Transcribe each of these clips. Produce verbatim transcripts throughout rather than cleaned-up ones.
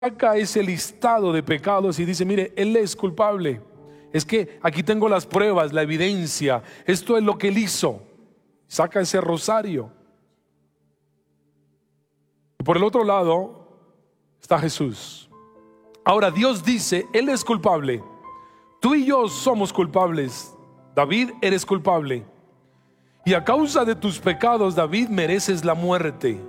saca ese listado de pecados y dice, mire, él es culpable. Es que aquí tengo las pruebas, la evidencia. Esto es lo que él hizo. Saca ese rosario. Y por el otro lado está Jesús. Ahora Dios dice, él es culpable. Tú y yo somos culpables. David, eres culpable. Y a causa de tus pecados, David, mereces la muerte.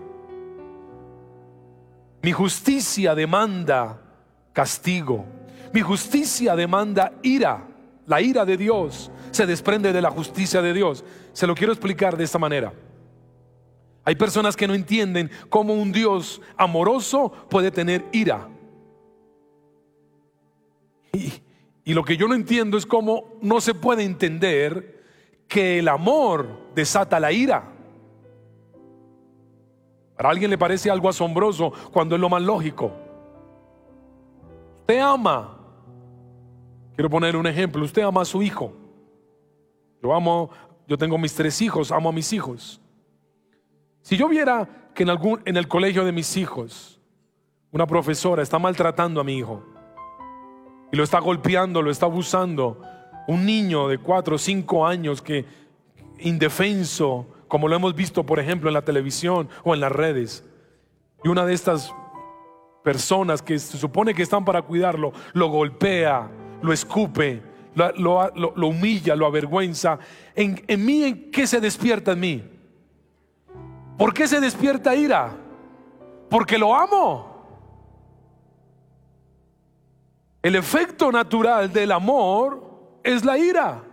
Mi justicia demanda castigo. Mi justicia demanda ira. La ira de Dios se desprende de la justicia de Dios. Se lo quiero explicar de esta manera. Hay personas que no entienden cómo un Dios amoroso puede tener ira. Y, y lo que yo no entiendo es cómo no se puede entender que el amor desata la ira. Para alguien le parece algo asombroso cuando es lo más lógico. Usted ama, quiero poner un ejemplo, usted ama a su hijo. Yo amo, yo tengo mis tres hijos, amo a mis hijos. Si yo viera que en, algún, en el colegio de mis hijos una profesora está maltratando a mi hijo y lo está golpeando, lo está abusando, un niño de cuatro o cinco años que indefenso, como lo hemos visto por ejemplo en la televisión o en las redes, y una de estas personas que se supone que están para cuidarlo lo golpea, lo escupe, lo, lo, lo, lo humilla, lo avergüenza, en, en mí, ¿en qué se despierta en mí? ¿Por qué se despierta ira? Porque lo amo. El efecto natural del amor es la ira.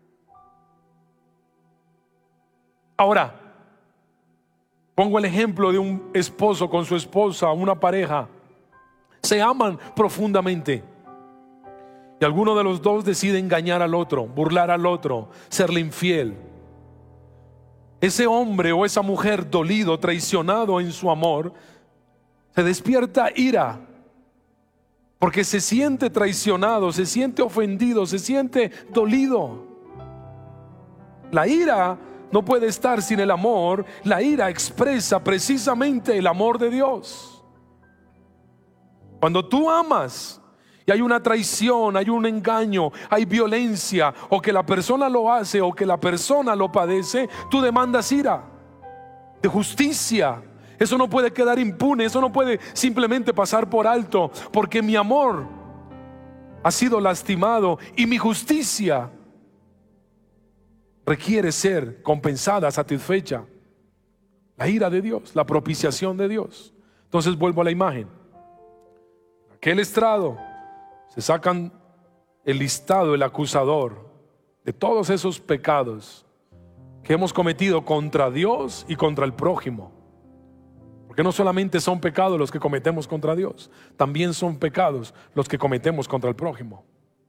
Ahora, pongo el ejemplo de un esposo con su esposa, una pareja. Se aman profundamente. Y alguno de los dos decide engañar al otro, burlar al otro, serle infiel. Ese hombre o esa mujer dolido, traicionado en su amor, se despierta ira. Porque se siente traicionado, se siente ofendido, se siente dolido. La ira no puede estar sin el amor. La ira expresa precisamente el amor de Dios. Cuando tú amas y hay una traición, hay un engaño, hay violencia, o que la persona lo hace o que la persona lo padece, tú demandas ira de justicia. Eso no puede quedar impune, eso no puede simplemente pasar por alto, porque mi amor ha sido lastimado y mi justicia requiere ser compensada, satisfecha. La ira de Dios, la propiciación de Dios. Entonces vuelvo a la imagen. Aquel estrado se sacan el listado, el acusador de todos esos pecados que hemos cometido contra Dios y contra el prójimo. Porque no solamente son pecados los que cometemos contra Dios, también son pecados los que cometemos contra el prójimo.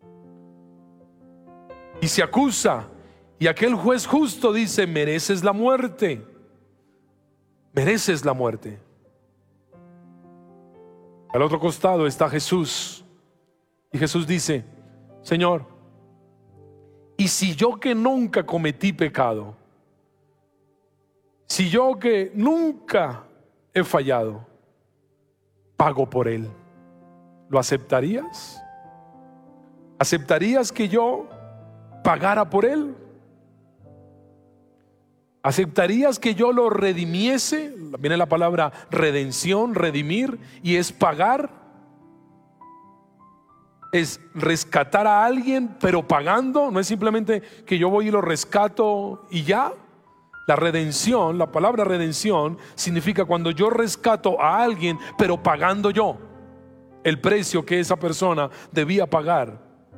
Y se acusa, y aquel juez justo dice, mereces la muerte, mereces la muerte. Al otro costado está Jesús, y Jesús dice, Señor, y si yo que nunca cometí pecado, si yo que nunca he fallado, pago por él, ¿lo aceptarías? ¿Aceptarías que yo pagara por él? ¿Aceptarías que yo lo redimiese? Viene la palabra redención, redimir, y es pagar. Es rescatar a alguien, pero pagando. No es simplemente que yo voy y lo rescato y ya. La redención, la palabra redención significa cuando yo rescato a alguien, pero pagando yo el precio que esa persona debía pagar,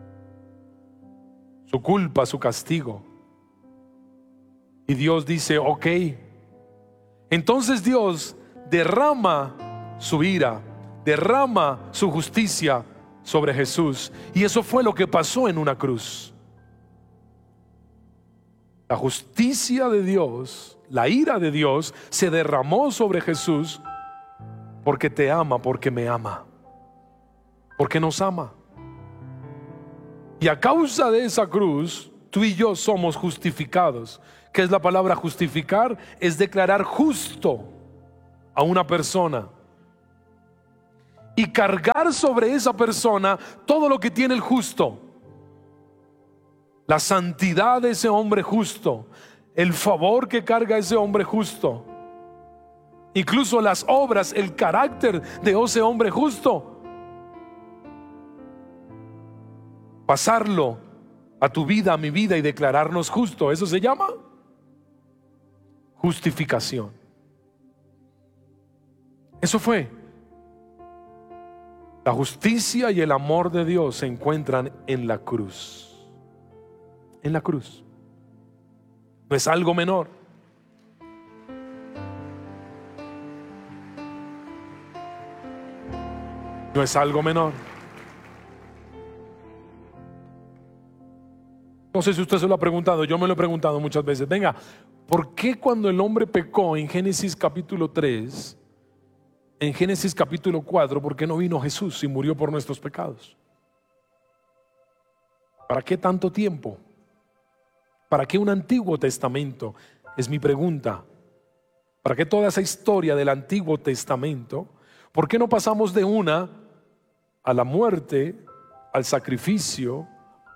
su culpa, su castigo. Y Dios dice, ok. Entonces Dios derrama su ira, derrama su justicia sobre Jesús. Y eso fue lo que pasó en una cruz. La justicia de Dios, la ira de Dios se derramó sobre Jesús porque te ama, porque me ama, porque nos ama. Y a causa de esa cruz, tú y yo somos justificados. ¿Qué es la palabra justificar? Es declarar justo a una persona. y cargar sobre esa persona todo lo que tiene el justo. La santidad de ese hombre justo, el favor que carga ese hombre justo, incluso las obras, el carácter de ese hombre justo, pasarlo a tu vida, a mi vida, y declararnos justo. Eso se llama justificación. Eso fue. La justicia y el amor de Dios se encuentran en la cruz. En la cruz. No es algo menor. No es algo menor. No sé si usted se lo ha preguntado, yo me lo he preguntado muchas veces. Venga, ¿por qué cuando el hombre pecó en Génesis capítulo tres, en Génesis capítulo cuatro, por qué no vino Jesús y murió por nuestros pecados? ¿Para qué tanto tiempo? ¿Para qué un Antiguo Testamento? Es mi pregunta. ¿Para qué toda esa historia del Antiguo Testamento? ¿Por qué no pasamos de una a la muerte, al sacrificio,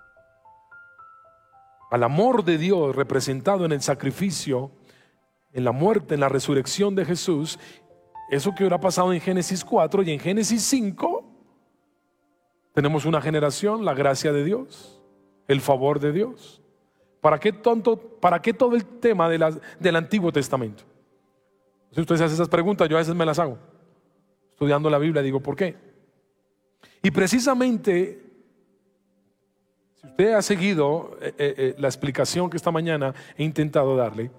al amor de Dios representado en el sacrificio, en la muerte, en la resurrección de Jesús? Eso que hubiera pasado en Génesis cuatro, y en Génesis cinco tenemos una generación, la gracia de Dios, el favor de Dios. ¿Para qué, tonto, para qué todo el tema de la, del Antiguo Testamento? Si usted se hace esas preguntas, yo a veces me las hago. Estudiando la Biblia digo, ¿por qué? Y precisamente, si usted ha seguido eh, eh, la explicación que esta mañana he intentado darle,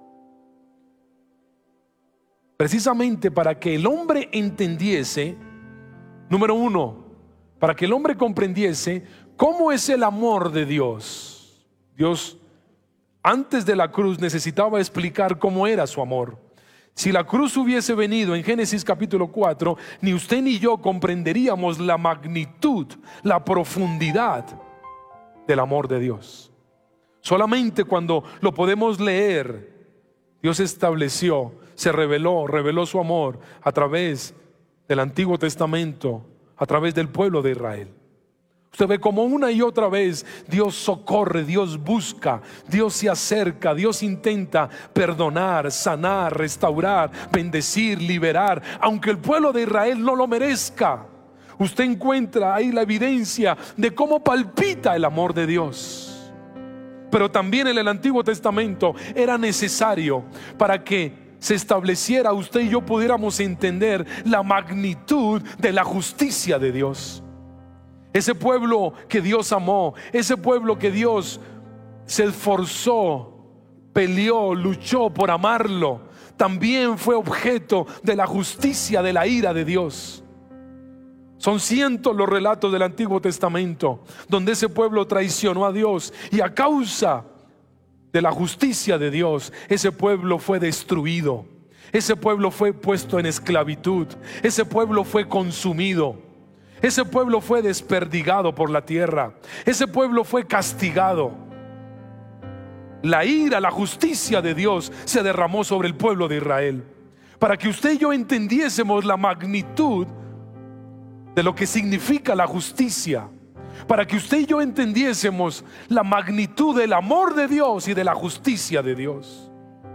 precisamente para que el hombre entendiese, número uno, para que el hombre comprendiese cómo es el amor de Dios. Dios, antes de la cruz, necesitaba explicar cómo era su amor. Si la cruz hubiese venido en Génesis capítulo cuatro, ni usted ni yo comprenderíamos la magnitud, la profundidad del amor de Dios. Solamente cuando lo podemos leer, Dios estableció, se reveló, reveló su amor a través del Antiguo Testamento, a través del pueblo de Israel. Usted ve como una y otra vez Dios socorre, Dios busca, Dios se acerca, Dios intenta perdonar, sanar, restaurar, bendecir, liberar, aunque el pueblo de Israel no lo merezca. Usted encuentra ahí la evidencia de cómo palpita el amor de Dios. Pero también en el Antiguo Testamento era necesario para que se estableciera, usted y yo pudiéramos entender la magnitud de la justicia de Dios. Ese pueblo que Dios amó, ese pueblo que Dios se esforzó, peleó, luchó por amarlo, también fue objeto de la justicia, de la ira de Dios. Son cientos los relatos del Antiguo Testamento donde ese pueblo traicionó a Dios, y a causa de la justicia de Dios, ese pueblo fue destruido, ese pueblo fue puesto en esclavitud, ese pueblo fue consumido. Ese pueblo fue desperdigado por la tierra. Ese pueblo fue castigado. La ira, la justicia de Dios se derramó sobre el pueblo de Israel, para que usted y yo entendiésemos la magnitud de lo que significa la justicia, para que usted y yo entendiésemos la magnitud del amor de Dios y de la justicia de Dios.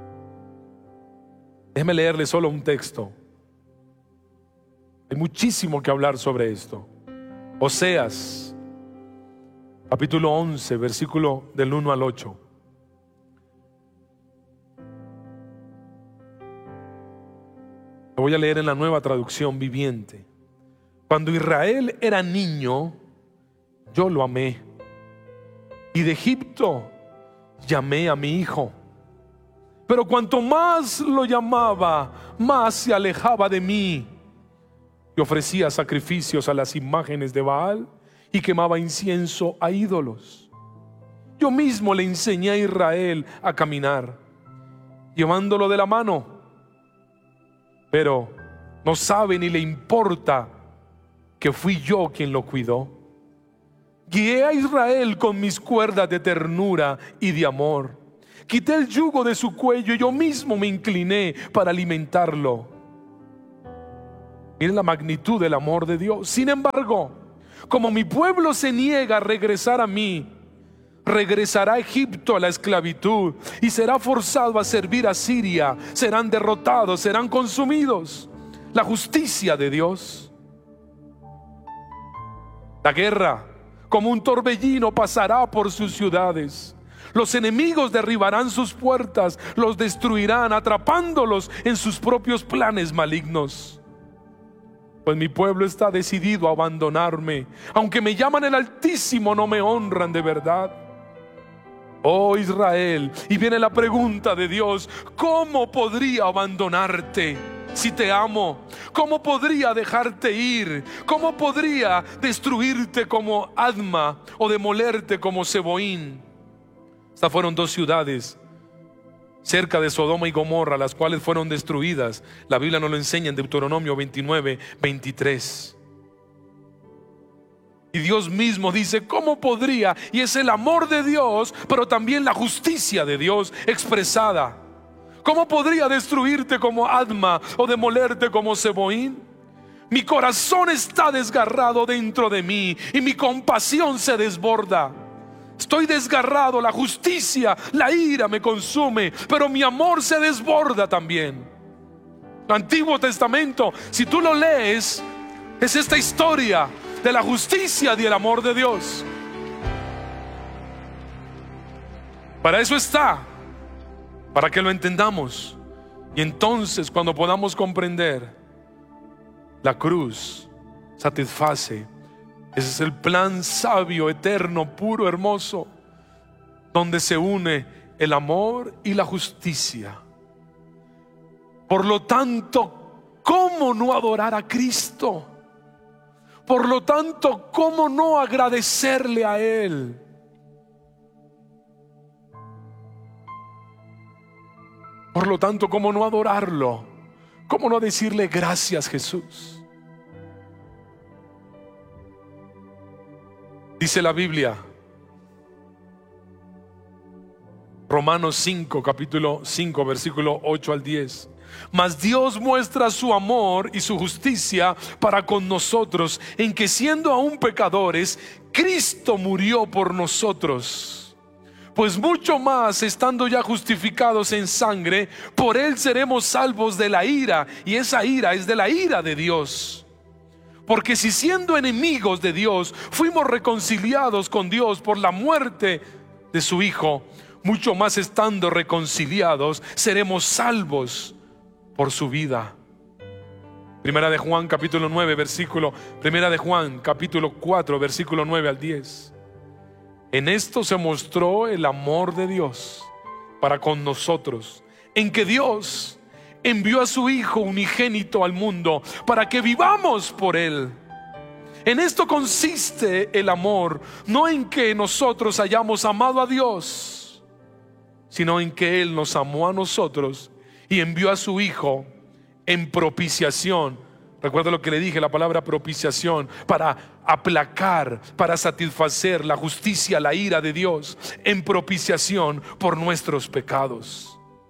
Déjeme leerle solo un texto. Hay muchísimo que hablar sobre esto. Oseas, capítulo once, versículo del uno al ocho. Lo voy a leer en la Nueva Traducción Viviente. Cuando Israel era niño, yo lo amé, y de Egipto llamé a mi hijo. Pero cuanto más lo llamaba, más se alejaba de mí. Y ofrecía sacrificios a las imágenes de Baal y quemaba incienso a ídolos. Yo mismo le enseñé a Israel a caminar, llevándolo de la mano, pero no sabe ni le importa que fui yo quien lo cuidó. Guié a Israel con mis cuerdas de ternura y de amor. Quité el yugo de su cuello y yo mismo me incliné para alimentarlo. Miren la magnitud del amor de Dios. Sin embargo, como mi pueblo se niega a regresar a mí, regresará a Egipto a la esclavitud y será forzado a servir a Siria. Serán derrotados, serán consumidos. La justicia de Dios. La guerra, como un torbellino, pasará por sus ciudades. Los enemigos derribarán sus puertas, los destruirán, atrapándolos en sus propios planes malignos. Pues mi pueblo está decidido a abandonarme. Aunque me llaman el Altísimo, no me honran de verdad. Oh Israel, y viene la pregunta de Dios: ¿cómo podría abandonarte si te amo? ¿Cómo podría dejarte ir? ¿Cómo podría destruirte como Adma o demolerte como Seboín? Estas fueron dos ciudades cerca de Sodoma y Gomorra, las cuales fueron destruidas. La Biblia nos lo enseña en Deuteronomio veintinueve, veintitrés. Y Dios mismo dice: ¿cómo podría? Y es el amor de Dios, pero también la justicia de Dios expresada. ¿Cómo podría destruirte como Adma o demolerte como Seboín? Mi corazón está desgarrado dentro de mí y mi compasión se desborda. Estoy desgarrado, la justicia, la ira me consume, pero mi amor se desborda también. El Antiguo Testamento, si tú lo lees, es esta historia de la justicia y el amor de Dios. Para eso está, para que lo entendamos. Y entonces, cuando podamos comprender, la cruz satisface. Ese es el plan sabio, eterno, puro, hermoso, donde se une el amor y la justicia. Por lo tanto, ¿cómo no adorar a Cristo? Por lo tanto, ¿cómo no agradecerle a Él? Por lo tanto, ¿cómo no adorarlo? ¿Cómo no decirle gracias, Jesús? Dice la Biblia, Romanos cinco, capítulo cinco, versículo ocho al diez. Mas Dios muestra su amor y su justicia para con nosotros, en que siendo aún pecadores, Cristo murió por nosotros. Pues mucho más, estando ya justificados en sangre, por Él seremos salvos de la ira, y esa ira es de la ira de Dios. Porque si siendo enemigos de Dios, fuimos reconciliados con Dios por la muerte de su Hijo, mucho más estando reconciliados, seremos salvos por su vida. Primera de Juan capítulo nueve, versículo, Primera de Juan capítulo cuatro, versículo nueve al diez. En esto se mostró el amor de Dios para con nosotros, en que Dios envió a su Hijo unigénito al mundo para que vivamos por Él. En esto consiste el amor, no en que nosotros hayamos amado a Dios, sino en que Él nos amó a nosotros y envió a su Hijo en propiciación. Recuerda lo que le dije, la palabra propiciación, para aplacar, para satisfacer la justicia, la ira de Dios, en propiciación por nuestros pecados.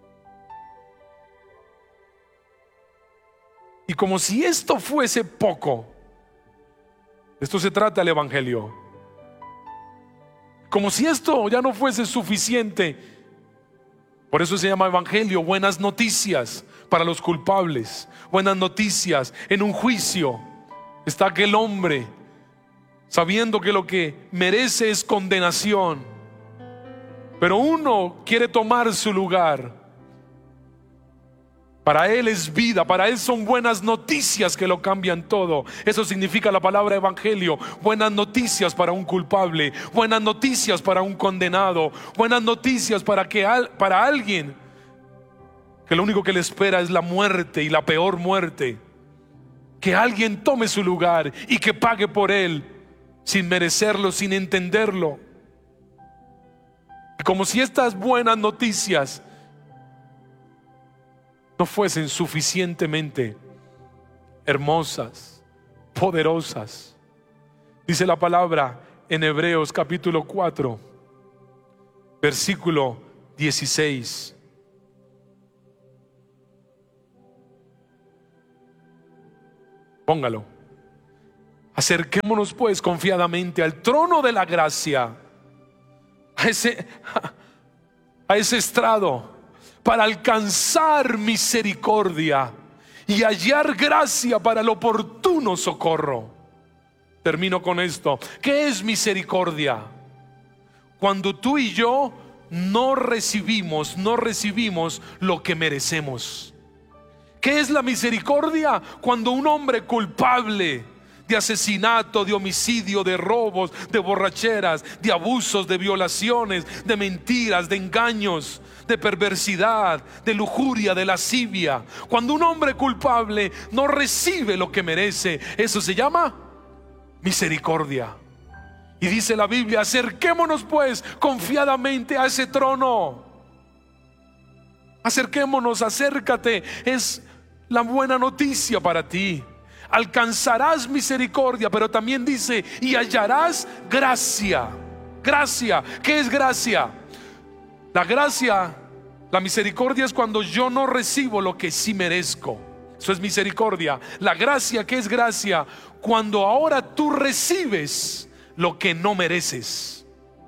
Y como si esto fuese poco, esto se trata el Evangelio. Como si esto ya no fuese suficiente, por eso se llama Evangelio, buenas noticias para los culpables, buenas noticias en un juicio. Está aquel hombre sabiendo que lo que merece es condenación, pero uno quiere tomar su lugar. Para Él es vida, para Él son buenas noticias que lo cambian todo. Eso significa la palabra evangelio. Buenas noticias para un culpable, buenas noticias para un condenado, buenas noticias para, que al, para alguien que lo único que le espera es la muerte, y la peor muerte. Que alguien tome su lugar y que pague por él sin merecerlo, sin entenderlo. Y como si estas buenas noticias no fuesen suficientemente hermosas, poderosas. Dice la palabra en Hebreos capítulo cuatro, versículo dieciséis. Póngalo. Acerquémonos pues confiadamente al trono de la gracia, a ese, a ese estrado, para alcanzar misericordia y hallar gracia para el oportuno socorro. Termino con esto. ¿Qué es misericordia? Cuando tú y yo no recibimos, no recibimos lo que merecemos. ¿Qué es la misericordia? Cuando un hombre culpable de asesinato, de homicidio, de robos, de borracheras, de abusos, de violaciones, de mentiras, de engaños, de perversidad, de lujuria, de lascivia, cuando un hombre culpable no recibe lo que merece, eso se llama misericordia. Y dice la Biblia: acerquémonos pues confiadamente a ese trono. Acerquémonos, acércate. Es la buena noticia para ti. Alcanzarás misericordia, pero también dice: y hallarás gracia. Gracia. ¿Qué es gracia? La gracia, la misericordia es cuando yo no recibo lo que sí merezco. Eso es misericordia. La gracia, ¿qué es gracia? Cuando ahora tú recibes lo que no mereces.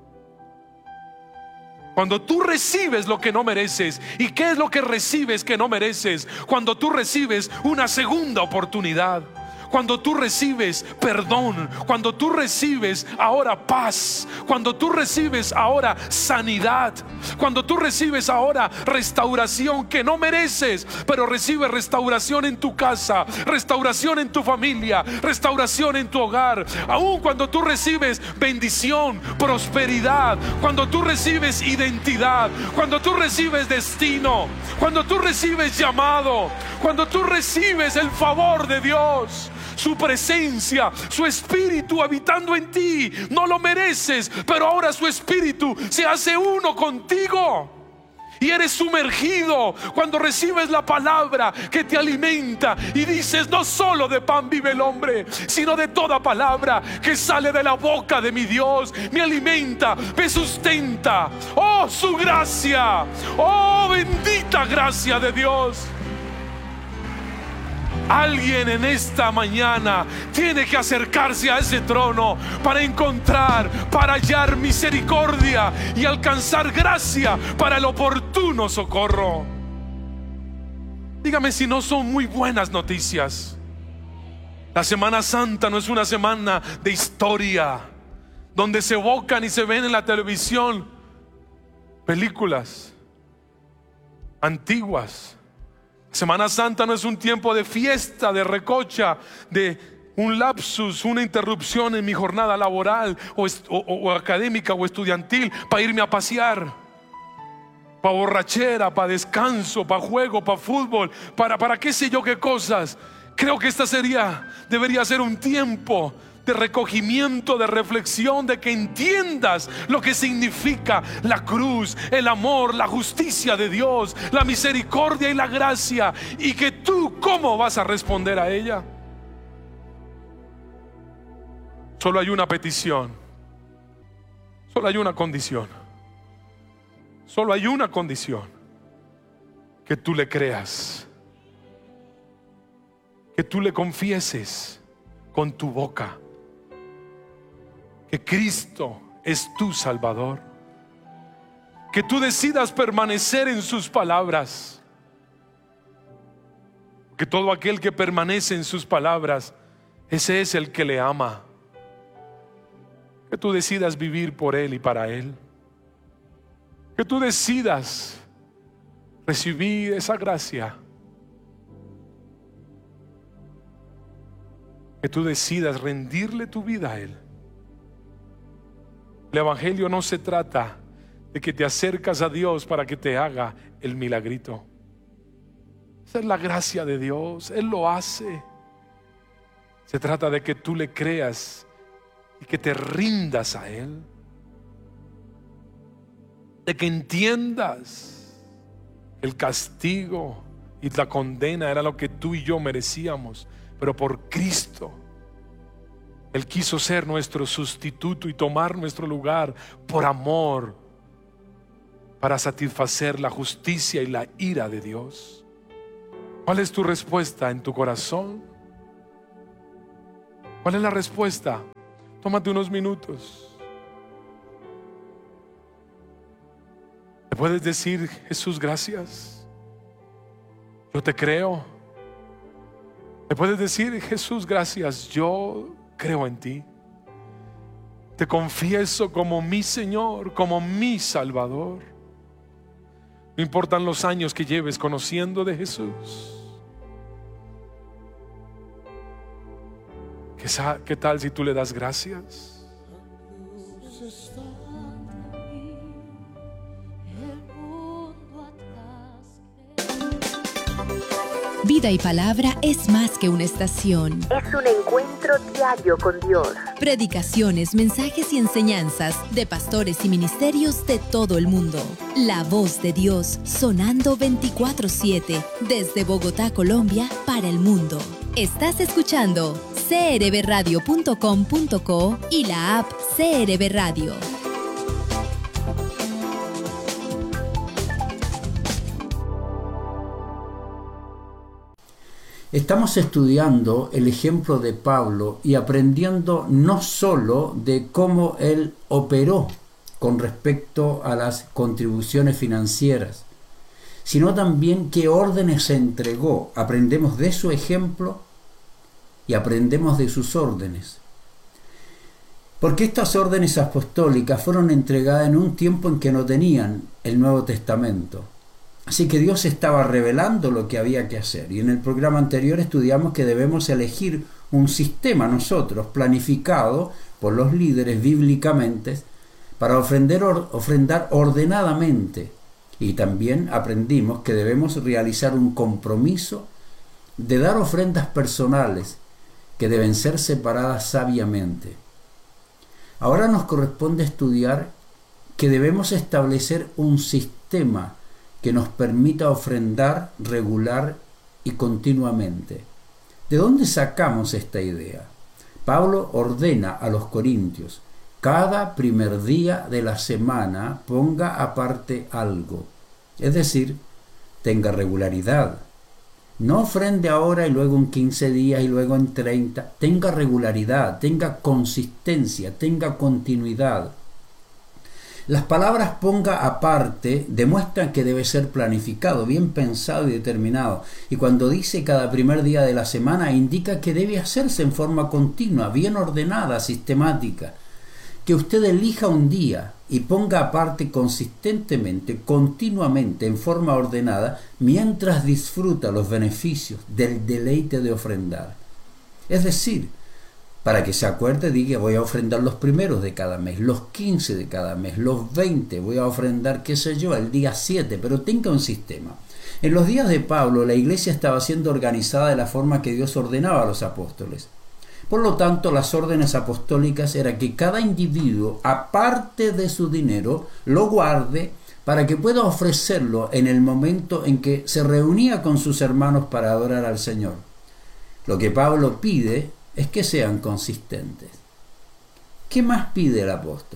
Cuando tú recibes lo que no mereces. ¿Y qué es lo que recibes que no mereces? Cuando tú recibes una segunda oportunidad, cuando tú recibes perdón, cuando tú recibes ahora paz, cuando tú recibes ahora sanidad, cuando tú recibes ahora restauración que no mereces, pero recibes restauración en tu casa, restauración en tu familia, restauración en tu hogar. Aún cuando tú recibes bendición, prosperidad, cuando tú recibes identidad, cuando tú recibes destino, cuando tú recibes llamado, cuando tú recibes el favor de Dios, su presencia, su espíritu habitando en ti. No lo mereces, pero ahora su espíritu se hace uno contigo y eres sumergido cuando recibes la palabra que te alimenta y dices: no solo de pan vive el hombre, sino de toda palabra que sale de la boca de mi Dios. Me alimenta, me sustenta. Oh, su gracia, oh, bendita gracia de Dios. Alguien en esta mañana tiene que acercarse a ese trono para encontrar, para hallar misericordia y alcanzar gracia para el oportuno socorro. Dígame si no son muy buenas noticias. La Semana Santa no es una semana de historia donde se evocan y se ven en la televisión películas antiguas. Semana Santa no es un tiempo de fiesta, de recocha, de un lapsus, una interrupción en mi jornada laboral o, o, o académica o estudiantil para irme a pasear, para borrachera, para descanso, para juego, para fútbol, para, para qué sé yo qué cosas. Creo que esta sería, debería ser un tiempo de recogimiento, de reflexión, de que entiendas lo que significa la cruz, el amor, la justicia de Dios, la misericordia y la gracia, y que tú, ¿cómo vas a responder a ella? Solo hay una petición, solo hay una condición, solo hay una condición: que tú le creas, que tú le confieses con tu boca que Cristo es tu Salvador, que tú decidas permanecer en sus palabras, que todo aquel que permanece en sus palabras, ese es el que le ama, que tú decidas vivir por Él y para Él, que tú decidas recibir esa gracia, que tú decidas rendirle tu vida a Él. El evangelio no se trata de que te acercas a Dios para que te haga el milagrito. Esa es la gracia de Dios, Él lo hace. Se trata de que tú le creas y que te rindas a Él, de que entiendas que el castigo y la condena era lo que tú y yo merecíamos, pero por Cristo Él quiso ser nuestro sustituto y tomar nuestro lugar por amor, para satisfacer la justicia y la ira de Dios. ¿Cuál es tu respuesta en tu corazón? ¿Cuál es la respuesta? Tómate unos minutos. ¿Le puedes decir, Jesús, gracias? Yo te creo. ¿Le puedes decir, Jesús, gracias? Yo creo en ti. Te confieso como mi Señor, como mi Salvador. No importan los años que lleves conociendo de Jesús. ¿Qué, qué tal si tú le das gracias? Vida y Palabra es más que una estación. Es un encuentro diario con Dios. Predicaciones, mensajes y enseñanzas de pastores y ministerios de todo el mundo. La voz de Dios sonando veinticuatro siete desde Bogotá, Colombia, para el mundo. Estás escuchando c r b radio punto com punto co y la app C R B Radio. Estamos estudiando el ejemplo de Pablo y aprendiendo no solo de cómo él operó con respecto a las contribuciones financieras, sino también qué órdenes se entregó. Aprendemos de su ejemplo y aprendemos de sus órdenes. Porque estas órdenes apostólicas fueron entregadas en un tiempo en que no tenían el Nuevo Testamento. Así que Dios estaba revelando lo que había que hacer. Y en el programa anterior estudiamos que debemos elegir un sistema nosotros, planificado por los líderes bíblicamente, para ofrendar, ofrendar ordenadamente. Y también aprendimos que debemos realizar un compromiso de dar ofrendas personales que deben ser separadas sabiamente. Ahora nos corresponde estudiar que debemos establecer un sistema que nos permita ofrendar regular y continuamente. ¿De dónde sacamos esta idea? Pablo ordena a los corintios: cada primer día de la semana ponga aparte algo. Es decir, tenga regularidad. No ofrende ahora y luego en quince días y luego en treinta. Tenga regularidad, tenga consistencia, tenga continuidad. Las palabras ponga aparte demuestran que debe ser planificado, bien pensado y determinado. Y cuando dice cada primer día de la semana, indica que debe hacerse en forma continua, bien ordenada, sistemática. Que usted elija un día y ponga aparte consistentemente, continuamente, en forma ordenada, mientras disfruta los beneficios del deleite de ofrendar. Es decir, para que se acuerde, diga: voy a ofrendar los primeros de cada mes, los quince de cada mes, los veinte, voy a ofrendar, qué sé yo, el día siete, pero tenga un sistema. En los días de Pablo, la iglesia estaba siendo organizada de la forma que Dios ordenaba a los apóstoles. Por lo tanto, las órdenes apostólicas era que cada individuo, aparte de su dinero, lo guarde para que pueda ofrecerlo en el momento en que se reunía con sus hermanos para adorar al Señor. Lo que Pablo pide es que sean consistentes. ¿Qué más pide el apóstol?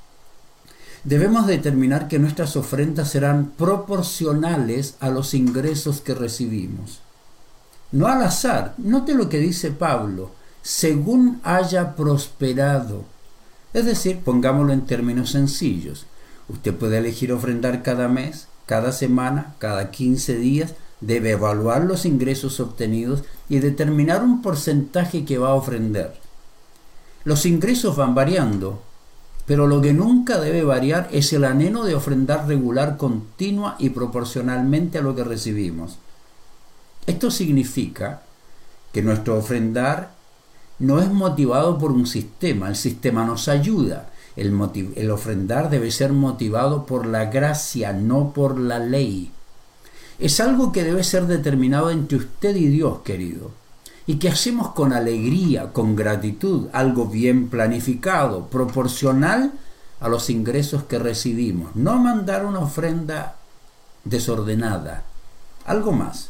Debemos determinar que nuestras ofrendas serán proporcionales a los ingresos que recibimos. No al azar. Note lo que dice Pablo: según haya prosperado. Es decir, pongámoslo en términos sencillos. Usted puede elegir ofrendar cada mes, cada semana, cada quince días. Debe evaluar los ingresos obtenidos y determinar un porcentaje que va a ofrendar. Los ingresos van variando, pero lo que nunca debe variar es el anhelo de ofrendar regular, continua y proporcionalmente a lo que recibimos. Esto significa que nuestro ofrendar no es motivado por un sistema. El sistema nos ayuda. El, motiv- el ofrendar debe ser motivado por la gracia, no por la ley. Es algo que debe ser determinado entre usted y Dios, querido, y que hacemos con alegría, con gratitud, algo bien planificado, proporcional a los ingresos que recibimos. No mandar una ofrenda desordenada. Algo más.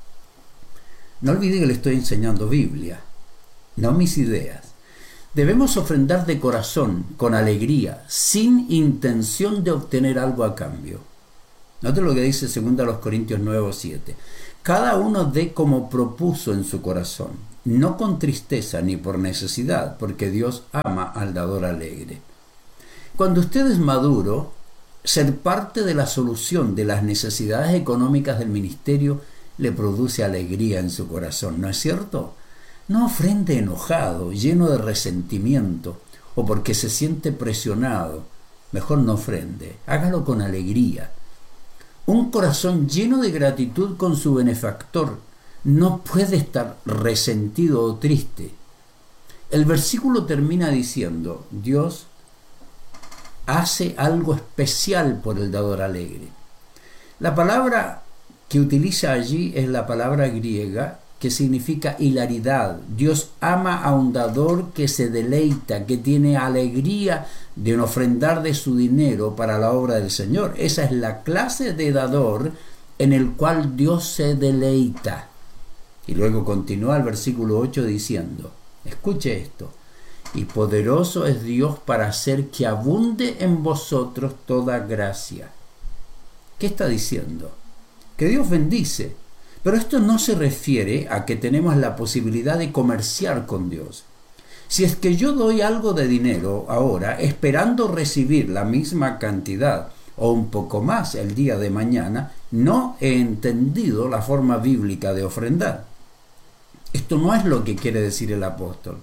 No olvide que le estoy enseñando Biblia, no mis ideas. Debemos ofrendar de corazón, con alegría, sin intención de obtener algo a cambio. Note lo que dice segunda Corintios nueve siete. Cada uno dé como propuso en su corazón, no con tristeza ni por necesidad, porque Dios ama al dador alegre. Cuando usted es maduro, ser parte de la solución de las necesidades económicas del ministerio le produce alegría en su corazón, ¿no es cierto? No ofrende enojado, lleno de resentimiento, o porque se siente presionado. Mejor no ofrende, hágalo con alegría. Un corazón lleno de gratitud con su benefactor no puede estar resentido o triste. El versículo termina diciendo, Dios hace algo especial por el dador alegre. La palabra que utiliza allí es la palabra griega que significa hilaridad. Dios ama a un dador que se deleita, que tiene alegría de ofrendar de su dinero para la obra del Señor. Esa es la clase de dador en el cual Dios se deleita. Y luego continúa el versículo ocho diciendo, escuche esto, y poderoso es Dios para hacer que abunde en vosotros toda gracia. ¿Qué está diciendo? Que Dios bendice. Pero esto no se refiere a que tenemos la posibilidad de comerciar con Dios. Si es que yo doy algo de dinero ahora, esperando recibir la misma cantidad o un poco más el día de mañana, no he entendido la forma bíblica de ofrendar. Esto no es lo que quiere decir el apóstol.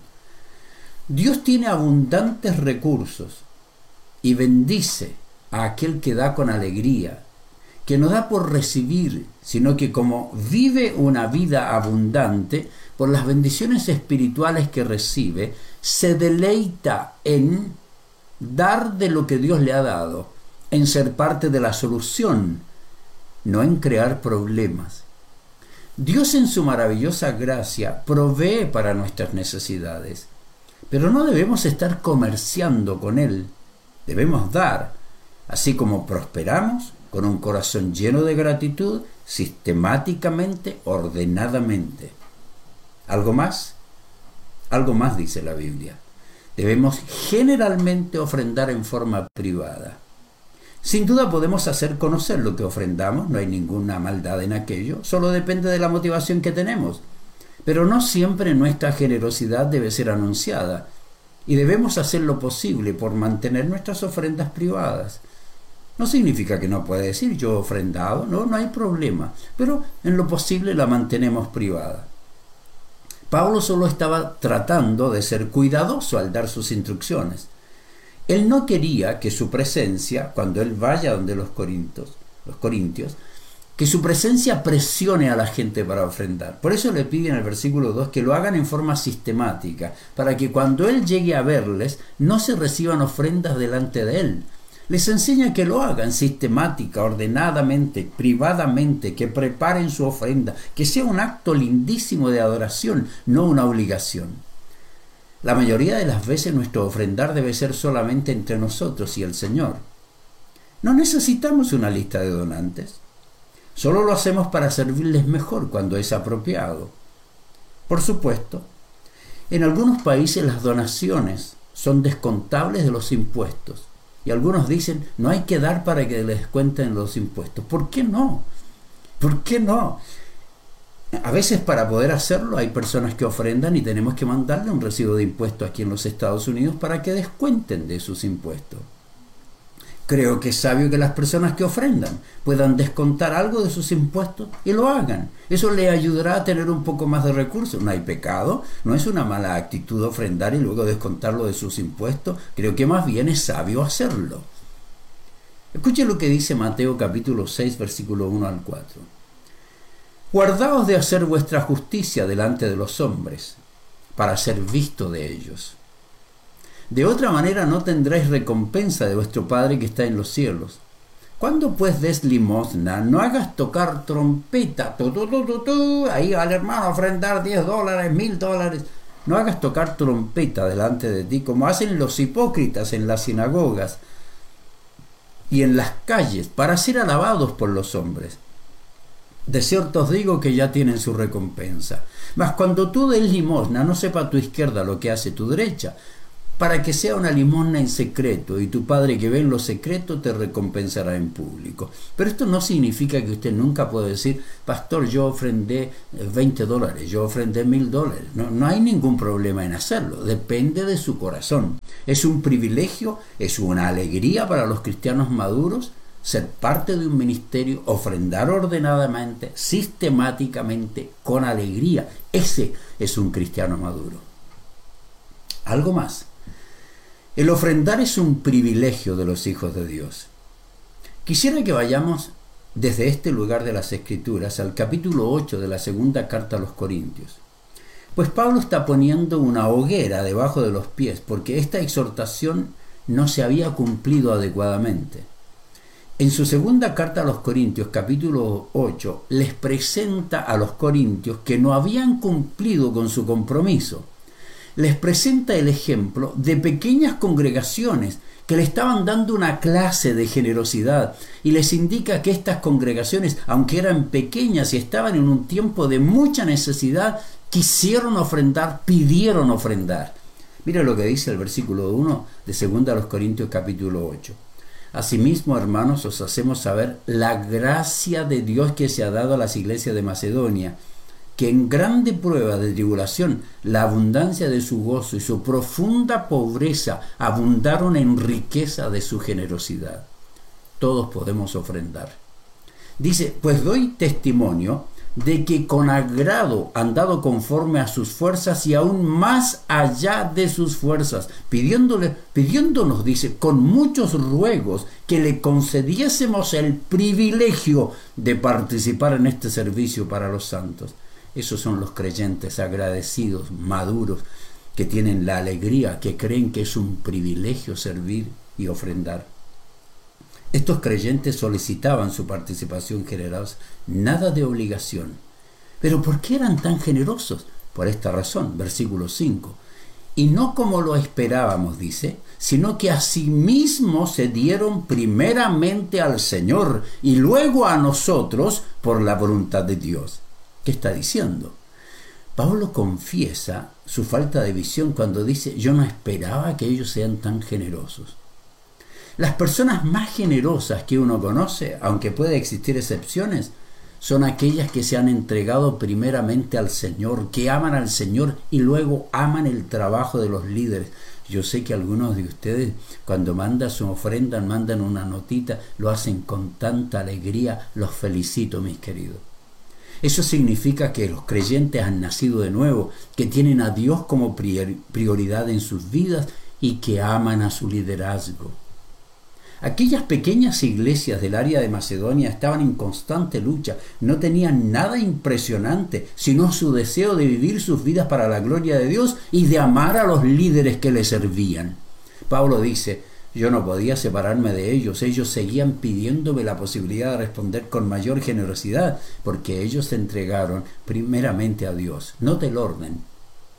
Dios tiene abundantes recursos y bendice a aquel que da con alegría, que no da por recibir, sino que como vive una vida abundante, por las bendiciones espirituales que recibe, se deleita en dar de lo que Dios le ha dado, en ser parte de la solución, no en crear problemas. Dios en su maravillosa gracia provee para nuestras necesidades, pero no debemos estar comerciando con Él, debemos dar, así como prosperamos, con un corazón lleno de gratitud, sistemáticamente, ordenadamente. ¿Algo más? Algo más dice la Biblia. Debemos generalmente ofrendar en forma privada. Sin duda podemos hacer conocer lo que ofrendamos, no hay ninguna maldad en aquello, solo depende de la motivación que tenemos. Pero no siempre nuestra generosidad debe ser anunciada, y debemos hacer lo posible por mantener nuestras ofrendas privadas. No significa que no pueda decir yo he ofrendado, no, no hay problema, pero en lo posible la mantenemos privada. Pablo solo estaba tratando de ser cuidadoso al dar sus instrucciones. Él no quería que su presencia, cuando él vaya donde los corintios, los corintios, que su presencia presione a la gente para ofrendar. Por eso le pide en el versículo dos que lo hagan en forma sistemática, para que cuando él llegue a verles, no se reciban ofrendas delante de él. Les enseña que lo hagan sistemática, ordenadamente, privadamente, que preparen su ofrenda, que sea un acto lindísimo de adoración, no una obligación. La mayoría de las veces nuestro ofrendar debe ser solamente entre nosotros y el Señor. No necesitamos una lista de donantes. Solo lo hacemos para servirles mejor cuando es apropiado. Por supuesto, en algunos países las donaciones son descontables de los impuestos. Y algunos dicen, no hay que dar para que les descuenten los impuestos. ¿Por qué no? ¿Por qué no? A veces para poder hacerlo hay personas que ofrendan y tenemos que mandarle un recibo de impuestos aquí en los Estados Unidos para que descuenten de sus impuestos. Creo que es sabio que las personas que ofrendan puedan descontar algo de sus impuestos y lo hagan. Eso le ayudará a tener un poco más de recursos. No hay pecado, no es una mala actitud ofrendar y luego descontarlo de sus impuestos. Creo que más bien es sabio hacerlo. Escuche lo que dice Mateo capítulo seis, versículo uno al cuatro. Guardaos de hacer vuestra justicia delante de los hombres, para ser visto de ellos. De otra manera no tendréis recompensa de vuestro Padre que está en los cielos. Cuando pues des limosna, no hagas tocar trompeta, tu, tu, tu, tu, tu, ahí al hermano ofrendar diez dólares, mil dólares. No hagas tocar trompeta delante de ti, como hacen los hipócritas en las sinagogas y en las calles, para ser alabados por los hombres. De cierto os digo que ya tienen su recompensa. Mas cuando tú des limosna, no sepa tu izquierda lo que hace tu derecha, para que sea una limosna en secreto, y tu Padre que ve en lo secreto te recompensará en público. Pero esto no significa que usted nunca pueda decir, pastor, yo ofrendé veinte dólares, yo ofrendé mil dólares. No, no hay ningún problema en hacerlo, depende de su corazón. Es un privilegio, es una alegría para los cristianos maduros ser parte de un ministerio, ofrendar ordenadamente, sistemáticamente, con alegría. Ese es un cristiano maduro. Algo más. El ofrendar es un privilegio de los hijos de Dios. Quisiera que vayamos desde este lugar de las Escrituras al capítulo ocho de la segunda carta a los Corintios. Pues Pablo está poniendo una hoguera debajo de los pies porque esta exhortación no se había cumplido adecuadamente. En su segunda carta a los Corintios, capítulo ocho, les presenta a los corintios que no habían cumplido con su compromiso. Les presenta el ejemplo de pequeñas congregaciones que le estaban dando una clase de generosidad y les indica que estas congregaciones, aunque eran pequeñas y estaban en un tiempo de mucha necesidad, quisieron ofrendar, pidieron ofrendar. Mira lo que dice el versículo uno de segunda a los Corintios capítulo ocho. Asimismo, hermanos, os hacemos saber la gracia de Dios que se ha dado a las iglesias de Macedonia, que en grande prueba de tribulación, la abundancia de su gozo y su profunda pobreza abundaron en riqueza de su generosidad. Todos podemos ofrendar. Dice, pues doy testimonio de que con agrado han dado conforme a sus fuerzas y aún más allá de sus fuerzas, pidiéndole, pidiéndonos, dice, con muchos ruegos que le concediésemos el privilegio de participar en este servicio para los santos. Esos son los creyentes agradecidos, maduros, que tienen la alegría, que creen que es un privilegio servir y ofrendar. Estos creyentes solicitaban su participación generosa, nada de obligación. ¿Pero por qué eran tan generosos? Por esta razón, versículo cinco. Y no como lo esperábamos, dice, sino que asimismo se dieron primeramente al Señor y luego a nosotros por la voluntad de Dios. ¿Qué está diciendo? Pablo confiesa su falta de visión cuando dice, yo no esperaba que ellos sean tan generosos. Las personas más generosas que uno conoce, aunque pueda existir excepciones, son aquellas que se han entregado primeramente al Señor, que aman al Señor y luego aman el trabajo de los líderes. Yo sé que algunos de ustedes cuando mandan su ofrenda, mandan una notita, lo hacen con tanta alegría. Los felicito, mis queridos. Eso significa que los creyentes han nacido de nuevo, que tienen a Dios como prioridad en sus vidas y que aman a su liderazgo. Aquellas pequeñas iglesias del área de Macedonia estaban en constante lucha, no tenían nada impresionante, sino su deseo de vivir sus vidas para la gloria de Dios y de amar a los líderes que les servían. Pablo dice, yo no podía separarme de ellos, ellos seguían pidiéndome la posibilidad de responder con mayor generosidad, porque ellos se entregaron primeramente a Dios. Note el orden.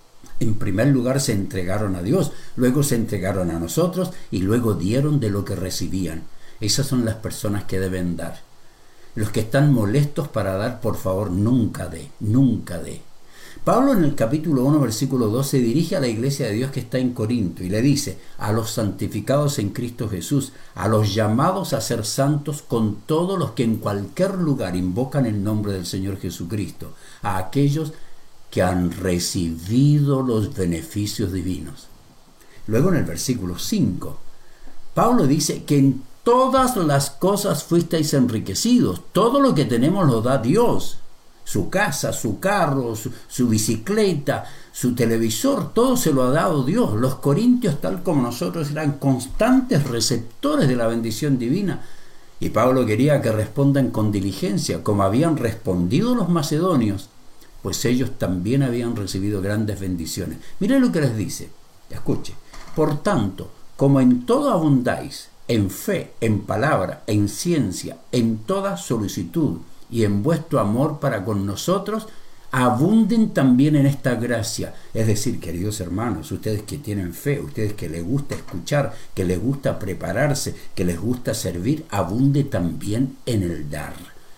En primer lugar se entregaron a Dios, luego se entregaron a nosotros y luego dieron de lo que recibían. Esas son las personas que deben dar. Los que están molestos para dar, por favor, nunca dé, nunca dé. Pablo en el capítulo uno, versículo dos, se dirige a la iglesia de Dios que está en Corinto y le dice, a los santificados en Cristo Jesús, a los llamados a ser santos con todos los que en cualquier lugar invocan el nombre del Señor Jesucristo, a aquellos que han recibido los beneficios divinos. Luego en el versículo cinco, Pablo dice que en todas las cosas fuisteis enriquecidos. Todo lo que tenemos lo da Dios. Su casa, su carro, su, su bicicleta, su televisor, todo se lo ha dado Dios. Los corintios, tal como nosotros, eran constantes receptores de la bendición divina. Y Pablo quería que respondan con diligencia, como habían respondido los macedonios, pues ellos también habían recibido grandes bendiciones. Miren lo que les dice, escuche. Por tanto, como en todo abundáis, en fe, en palabra, en ciencia, en toda solicitud y en vuestro amor para con nosotros, abunden también en esta gracia. Es decir, queridos hermanos, ustedes que tienen fe, ustedes que les gusta escuchar, que les gusta prepararse, que les gusta servir, abunde también en el dar.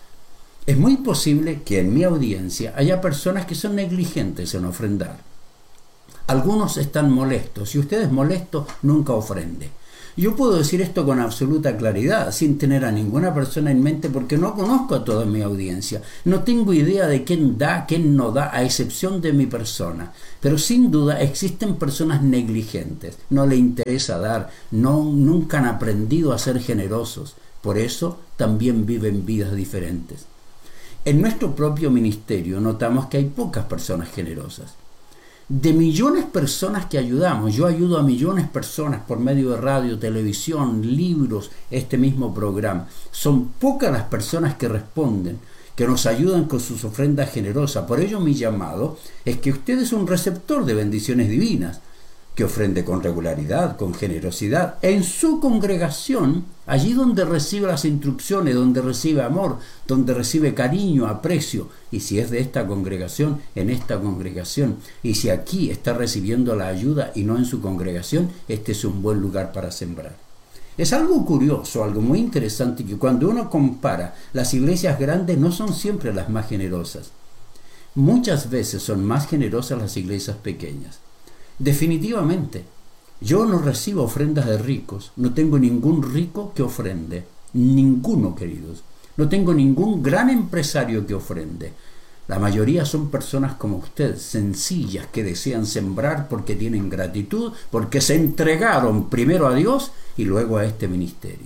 Es muy posible que en mi audiencia haya personas que son negligentes en ofrendar. Algunos están molestos. Si usted es molesto, nunca ofrende. Yo puedo decir esto con absoluta claridad, sin tener a ninguna persona en mente, porque no conozco a toda mi audiencia. No tengo idea de quién da, quién no da, a excepción de mi persona. Pero sin duda existen personas negligentes. No le interesa dar, no, nunca han aprendido a ser generosos. Por eso también viven vidas diferentes. En nuestro propio ministerio notamos que hay pocas personas generosas. De millones de personas que ayudamos, yo ayudo a millones de personas por medio de radio, televisión, libros, este mismo programa. Son pocas las personas que responden, que nos ayudan con sus ofrendas generosas. Por ello mi llamado es que usted es un receptor de bendiciones divinas, que ofrende con regularidad, con generosidad, en su congregación, allí donde recibe las instrucciones, donde recibe amor, donde recibe cariño, aprecio, y si es de esta congregación, en esta congregación, y si aquí está recibiendo la ayuda y no en su congregación, este es un buen lugar para sembrar. Es algo curioso, algo muy interesante, que cuando uno compara, las iglesias grandes no son siempre las más generosas. Muchas veces son más generosas las iglesias pequeñas. Definitivamente, yo no recibo ofrendas de ricos, no tengo ningún rico que ofrende, ninguno, queridos. No tengo ningún gran empresario que ofrende. La mayoría son personas como usted, sencillas, que desean sembrar porque tienen gratitud, porque se entregaron primero a Dios y luego a este ministerio.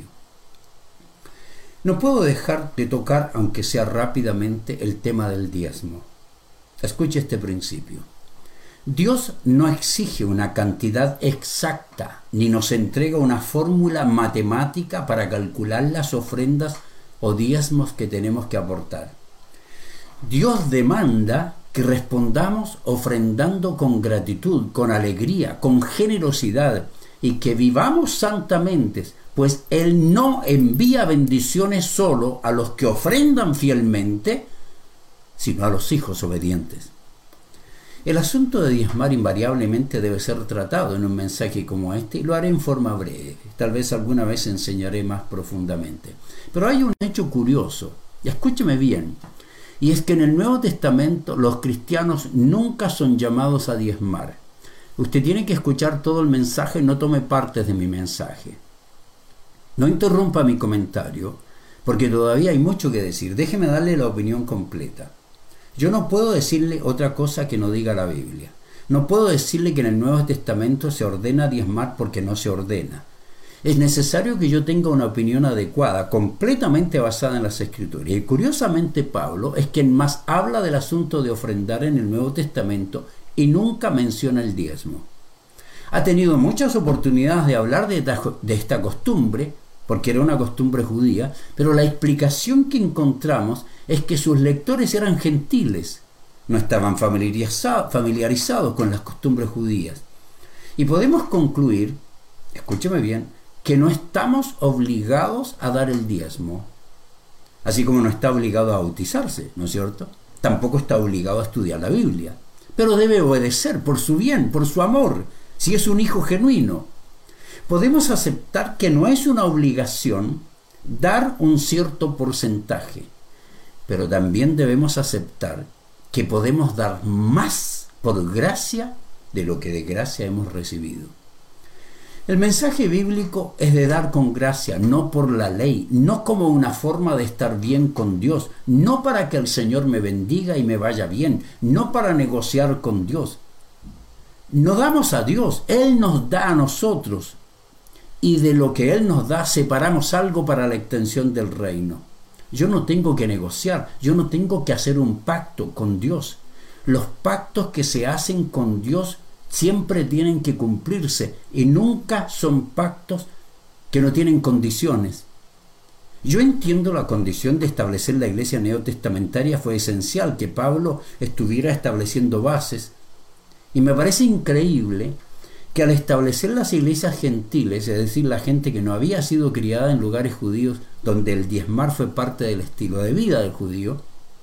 No puedo dejar de tocar, aunque sea rápidamente, el tema del diezmo. Escuche este principio. Dios no exige una cantidad exacta, ni nos entrega una fórmula matemática para calcular las ofrendas o diezmos que tenemos que aportar. Dios demanda que respondamos ofrendando con gratitud, con alegría, con generosidad, y que vivamos santamente, pues Él no envía bendiciones solo a los que ofrendan fielmente, sino a los hijos obedientes. El asunto de diezmar invariablemente debe ser tratado en un mensaje como este, y lo haré en forma breve. Tal vez alguna vez enseñaré más profundamente. Pero hay un hecho curioso, y escúcheme bien, y es que en el Nuevo Testamento los cristianos nunca son llamados a diezmar. Usted tiene que escuchar todo el mensaje, no tome partes de mi mensaje. No interrumpa mi comentario, porque todavía hay mucho que decir. Déjeme darle la opinión completa. Yo no puedo decirle otra cosa que no diga la Biblia. No puedo decirle que en el Nuevo Testamento se ordena diezmar porque no se ordena. Es necesario que yo tenga una opinión adecuada, completamente basada en las Escrituras. Y curiosamente Pablo es quien más habla del asunto de ofrendar en el Nuevo Testamento y nunca menciona el diezmo. Ha tenido muchas oportunidades de hablar de esta, de esta costumbre, porque era una costumbre judía, pero la explicación que encontramos es que sus lectores eran gentiles, no estaban familiarizados, familiarizados con las costumbres judías. Y podemos concluir, escúcheme bien, que no estamos obligados a dar el diezmo, así como no está obligado a bautizarse, ¿no es cierto? Tampoco está obligado a estudiar la Biblia, pero debe obedecer por su bien, por su amor, si es un hijo genuino. Podemos aceptar que no es una obligación dar un cierto porcentaje, pero también debemos aceptar que podemos dar más por gracia de lo que de gracia hemos recibido. El mensaje bíblico es de dar con gracia, no por la ley, no como una forma de estar bien con Dios, no para que el Señor me bendiga y me vaya bien, no para negociar con Dios. No damos a Dios, Él nos da a nosotros, y de lo que Él nos da separamos algo para la extensión del reino. Yo no tengo que negociar, yo no tengo que hacer un pacto con Dios. Los pactos que se hacen con Dios siempre tienen que cumplirse y nunca son pactos que no tienen condiciones. Yo entiendo la condición de establecer la iglesia neotestamentaria fue esencial, que Pablo estuviera estableciendo bases, y me parece increíble que al establecer las iglesias gentiles, es decir, la gente que no había sido criada en lugares judíos donde el diezmar fue parte del estilo de vida del judío,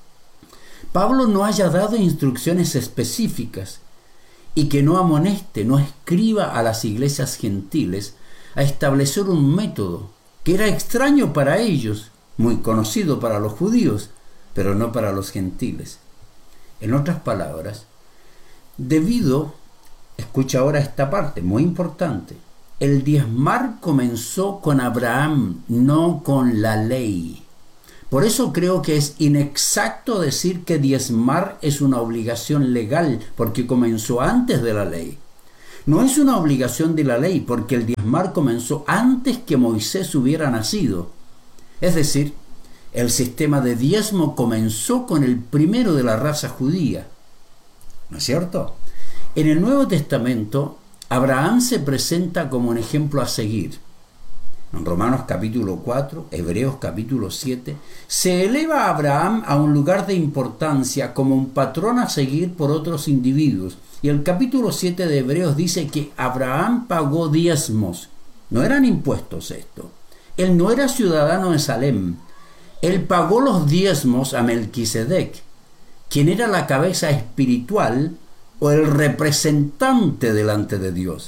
Pablo no haya dado instrucciones específicas y que no amoneste, no escriba a las iglesias gentiles a establecer un método que era extraño para ellos, muy conocido para los judíos, pero no para los gentiles. En otras palabras, debido Escucha ahora esta parte, muy importante. El diezmar comenzó con Abraham, no con la ley. Por eso creo que es inexacto decir que diezmar es una obligación legal, porque comenzó antes de la ley. No es una obligación de la ley, porque el diezmar comenzó antes que Moisés hubiera nacido. Es decir, el sistema de diezmo comenzó con el primero de la raza judía. ¿No es cierto? En el Nuevo Testamento, Abraham se presenta como un ejemplo a seguir. En Romanos capítulo cuatro, Hebreos capítulo siete, se eleva a Abraham a un lugar de importancia como un patrón a seguir por otros individuos. Y el capítulo siete de Hebreos dice que Abraham pagó diezmos. No eran impuestos esto. Él no era ciudadano de Salem. Él pagó los diezmos a Melquisedec, quien era la cabeza espiritual o el representante delante de Dios.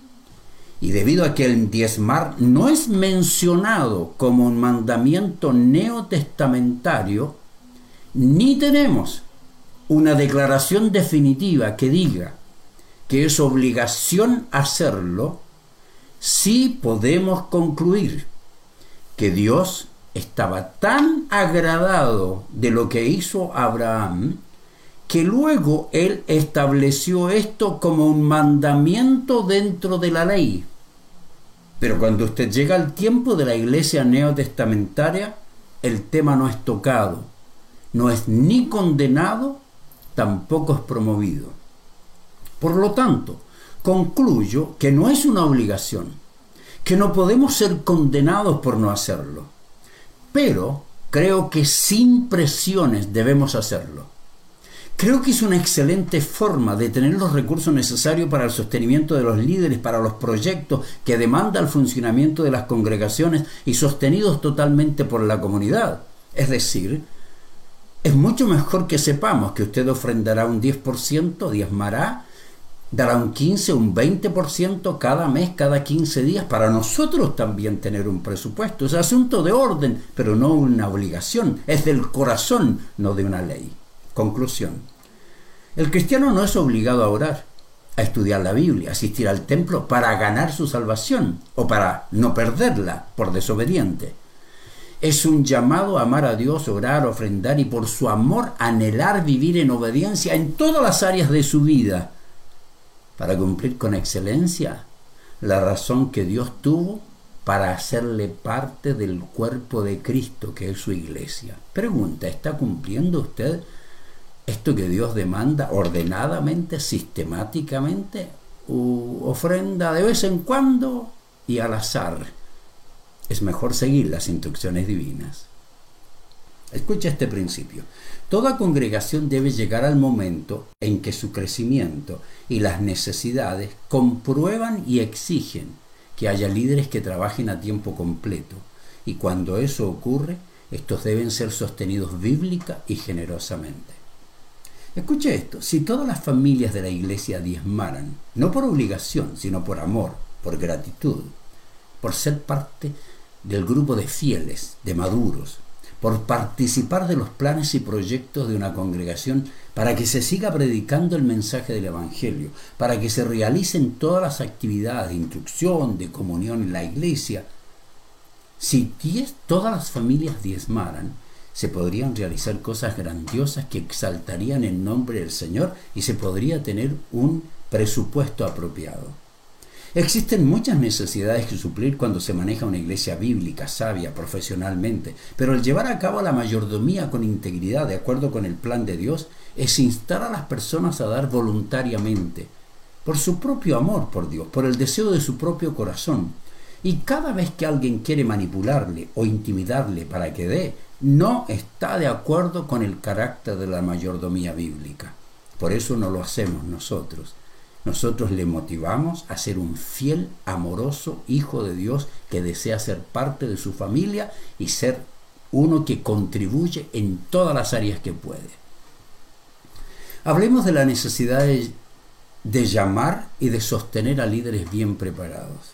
Y debido a que el diezmar no es mencionado como un mandamiento neotestamentario, ni tenemos una declaración definitiva que diga que es obligación hacerlo, sí podemos concluir que Dios estaba tan agradado de lo que hizo Abraham que luego él estableció esto como un mandamiento dentro de la ley. Pero cuando usted llega al tiempo de la iglesia neotestamentaria, el tema no es tocado, no es ni condenado, tampoco es promovido. Por lo tanto, concluyo que no es una obligación, que no podemos ser condenados por no hacerlo, pero creo que sin presiones debemos hacerlo. Creo que es una excelente forma de tener los recursos necesarios para el sostenimiento de los líderes, para los proyectos que demanda el funcionamiento de las congregaciones y sostenidos totalmente por la comunidad. Es decir, es mucho mejor que sepamos que usted ofrendará un diez por ciento, diezmará, dará un quince, un veinte por ciento cada mes, cada quince días, para nosotros también tener un presupuesto. Es asunto de orden, pero no una obligación. Es del corazón, no de una ley. Conclusión. El cristiano no es obligado a orar, a estudiar la Biblia, a asistir al templo para ganar su salvación o para no perderla por desobediente. Es un llamado a amar a Dios, orar, ofrendar y por su amor anhelar vivir en obediencia en todas las áreas de su vida para cumplir con excelencia la razón que Dios tuvo para hacerle parte del cuerpo de Cristo, que es su iglesia. Pregunta, ¿está cumpliendo usted esto que Dios demanda ordenadamente, sistemáticamente, u ofrenda de vez en cuando y al azar? Es mejor seguir las instrucciones divinas. Escucha este principio. Toda congregación debe llegar al momento en que su crecimiento y las necesidades comprueban y exigen que haya líderes que trabajen a tiempo completo. Y cuando eso ocurre, estos deben ser sostenidos bíblica y generosamente. Escuche esto, si todas las familias de la iglesia diezmaran, no por obligación, sino por amor, por gratitud, por ser parte del grupo de fieles, de maduros, por participar de los planes y proyectos de una congregación para que se siga predicando el mensaje del Evangelio, para que se realicen todas las actividades de instrucción, de comunión en la iglesia, si diez, todas las familias diezmaran, se podrían realizar cosas grandiosas que exaltarían el nombre del Señor y se podría tener un presupuesto apropiado. Existen muchas necesidades que suplir cuando se maneja una iglesia bíblica, sabia, profesionalmente, pero el llevar a cabo la mayordomía con integridad, de acuerdo con el plan de Dios, es instar a las personas a dar voluntariamente, por su propio amor por Dios, por el deseo de su propio corazón. Y cada vez que alguien quiere manipularle o intimidarle para que dé, no está de acuerdo con el carácter de la mayordomía bíblica. Por eso no lo hacemos nosotros. Nosotros le motivamos a ser un fiel, amoroso hijo de Dios que desea ser parte de su familia y ser uno que contribuye en todas las áreas que puede. Hablemos de la necesidad de, de llamar y de sostener a líderes bien preparados.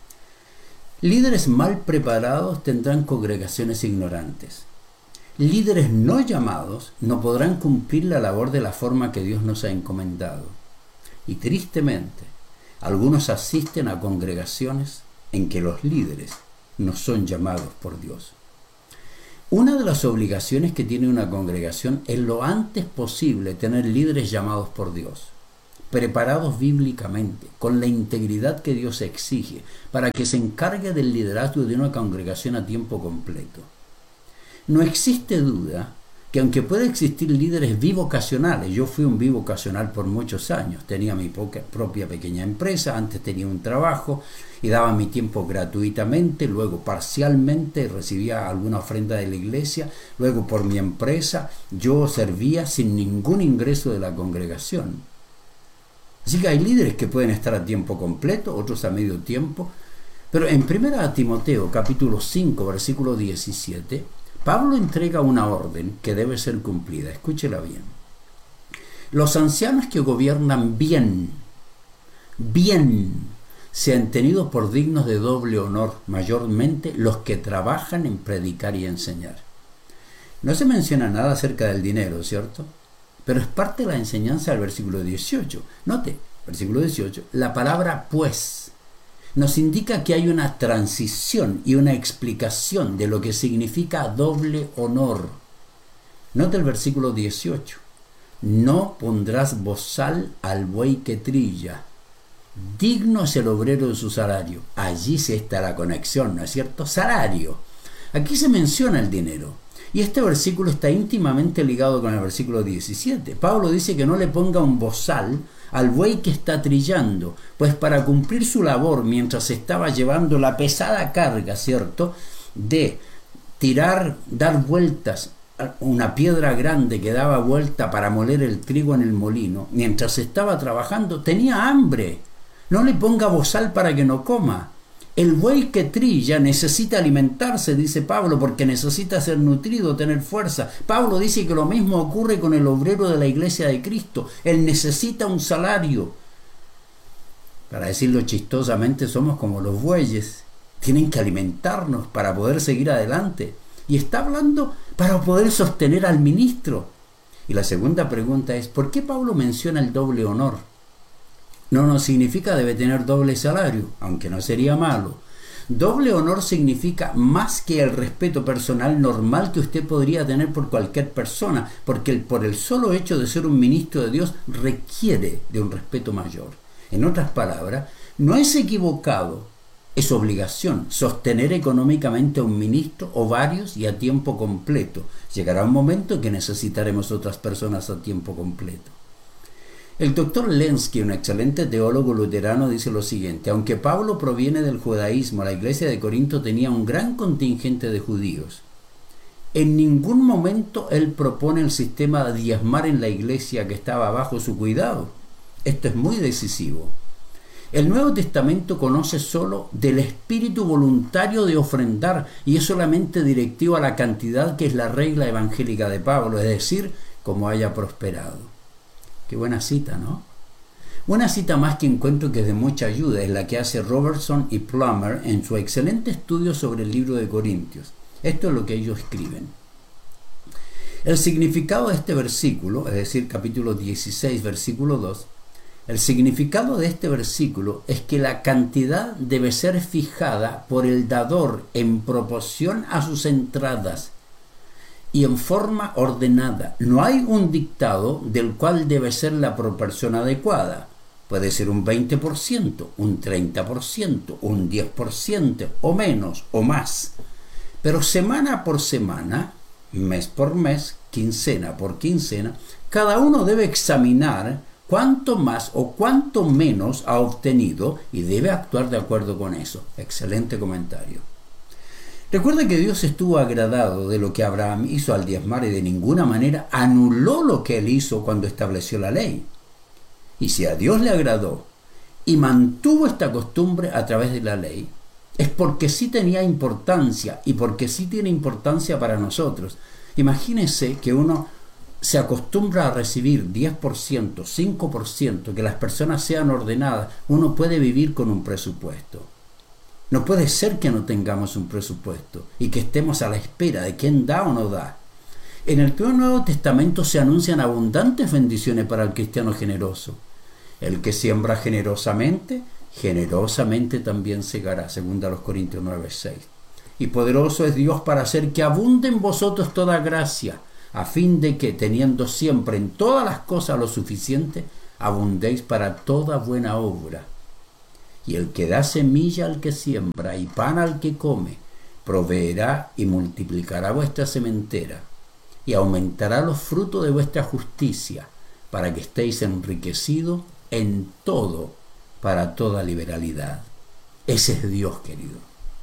Líderes mal preparados tendrán congregaciones ignorantes. Líderes no llamados no podrán cumplir la labor de la forma que Dios nos ha encomendado. Y tristemente, algunos asisten a congregaciones en que los líderes no son llamados por Dios. Una de las obligaciones que tiene una congregación es lo antes posible tener líderes llamados por Dios, preparados bíblicamente, con la integridad que Dios exige, para que se encargue del liderazgo de una congregación a tiempo completo. No existe duda que aunque puede existir líderes bivocacionales, yo fui un bivocacional por muchos años, tenía mi propia pequeña empresa, antes tenía un trabajo y daba mi tiempo gratuitamente, luego parcialmente recibía alguna ofrenda de la iglesia, luego por mi empresa yo servía sin ningún ingreso de la congregación. Así que hay líderes que pueden estar a tiempo completo, otros a medio tiempo, pero en primera Timoteo capítulo cinco versículo diecisiete, Pablo entrega una orden que debe ser cumplida. Escúchela bien. Los ancianos que gobiernan bien, bien, sean tenidos por dignos de doble honor, mayormente los que trabajan en predicar y enseñar. No se menciona nada acerca del dinero, ¿cierto? Pero es parte de la enseñanza del versículo dieciocho. Note, versículo dieciocho, la palabra pues nos indica que hay una transición y una explicación de lo que significa doble honor. Note el versículo dieciocho. No pondrás bozal al buey que trilla. Digno es el obrero de su salario. Allí sí está la conexión, ¿no es cierto? Salario. Aquí se menciona el dinero. Y este versículo está íntimamente ligado con el versículo diecisiete. Pablo dice que no le ponga un bozal al buey que está trillando, pues para cumplir su labor mientras estaba llevando la pesada carga, ¿cierto?, de tirar, dar vueltas a una piedra grande que daba vuelta para moler el trigo en el molino, mientras estaba trabajando, tenía hambre. No le ponga bozal para que no coma. El buey que trilla necesita alimentarse, dice Pablo, porque necesita ser nutrido, tener fuerza. Pablo dice que lo mismo ocurre con el obrero de la iglesia de Cristo. Él necesita un salario. Para decirlo chistosamente, somos como los bueyes. Tienen que alimentarnos para poder seguir adelante. Y está hablando para poder sostener al ministro. Y la segunda pregunta es, ¿por qué Pablo menciona el doble honor? No nos significa debe tener doble salario, aunque no sería malo. Doble honor significa más que el respeto personal normal que usted podría tener por cualquier persona, porque el, por el solo hecho de ser un ministro de Dios requiere de un respeto mayor. En otras palabras, no es equivocado, es obligación sostener económicamente a un ministro o varios y a tiempo completo. Llegará un momento que necesitaremos otras personas a tiempo completo. El doctor Lenski, un excelente teólogo luterano, dice lo siguiente: aunque Pablo proviene del judaísmo, la iglesia de Corinto tenía un gran contingente de judíos. En ningún momento él propone el sistema de diezmar en la iglesia que estaba bajo su cuidado. Esto es muy decisivo. El Nuevo Testamento conoce solo del espíritu voluntario de ofrendar y es solamente directivo a la cantidad que es la regla evangélica de Pablo, es decir, como haya prosperado. Qué buena cita, ¿no? Una cita más que encuentro que es de mucha ayuda es la que hace Robertson y Plummer en su excelente estudio sobre el libro de Corintios. Esto es lo que ellos escriben. El significado de este versículo, es decir, capítulo dieciséis, versículo dos, el significado de este versículo es que la cantidad debe ser fijada por el dador en proporción a sus entradas y en forma ordenada. No hay un dictado del cual debe ser la proporción adecuada. Puede ser un veinte por ciento, un treinta por ciento, un diez por ciento, o menos, o más. Pero semana por semana, mes por mes, quincena por quincena, cada uno debe examinar cuánto más o cuánto menos ha obtenido y debe actuar de acuerdo con eso. Excelente comentario. Recuerda que Dios estuvo agradado de lo que Abraham hizo al diezmar y de ninguna manera anuló lo que él hizo cuando estableció la ley. Y si a Dios le agradó y mantuvo esta costumbre a través de la ley, es porque sí tenía importancia y porque sí tiene importancia para nosotros. Imagínese que uno se acostumbra a recibir diez por ciento, cinco por ciento, que las personas sean ordenadas, uno puede vivir con un presupuesto. No puede ser que no tengamos un presupuesto y que estemos a la espera de quién da o no da. En el Nuevo Testamento se anuncian abundantes bendiciones para el cristiano generoso. El que siembra generosamente, generosamente también segará, según a los Corintios nueve, seis. Y poderoso es Dios para hacer que abunde en vosotros toda gracia, a fin de que, teniendo siempre en todas las cosas lo suficiente, abundéis para toda buena obra. Y el que da semilla al que siembra y pan al que come, proveerá y multiplicará vuestra sementera, y aumentará los frutos de vuestra justicia, para que estéis enriquecidos en todo, para toda liberalidad. Ese es Dios, querido.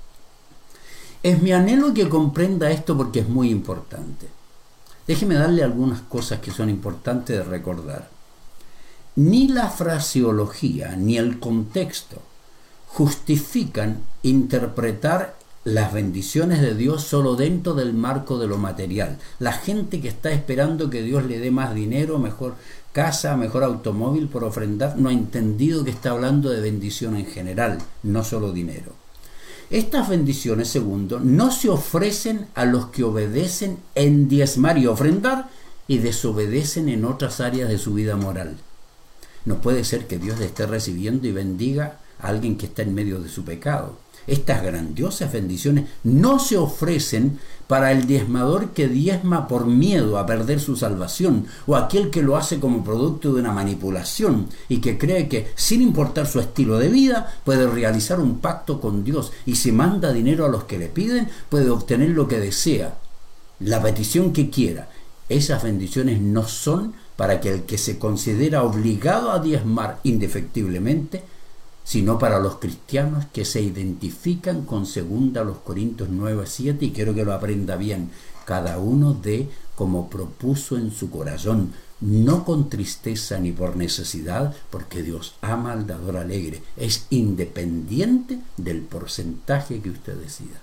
Es mi anhelo que comprenda esto porque es muy importante. Déjeme darle algunas cosas que son importantes de recordar. Ni la fraseología ni el contexto justifican interpretar las bendiciones de Dios solo dentro del marco de lo material. La gente que está esperando que Dios le dé más dinero, mejor casa, mejor automóvil por ofrendar, no ha entendido que está hablando de bendición en general, no solo dinero. Estas bendiciones, segundo, no se ofrecen a los que obedecen en diezmar y ofrendar y desobedecen en otras áreas de su vida moral. No puede ser que Dios le esté recibiendo y bendiga a alguien que está en medio de su pecado. Estas grandiosas bendiciones no se ofrecen para el diezmador que diezma por miedo a perder su salvación, o aquel que lo hace como producto de una manipulación y que cree que, sin importar su estilo de vida, puede realizar un pacto con Dios, y si manda dinero a los que le piden, puede obtener lo que desea, la petición que quiera. Esas bendiciones no son para aquel que se considera obligado a diezmar indefectiblemente, sino para los cristianos que se identifican con segunda los Corintios nueve, siete, y quiero que lo aprenda bien. Cada uno dé como propuso en su corazón, no con tristeza ni por necesidad, porque Dios ama al dador alegre. Es independiente del porcentaje que usted decida.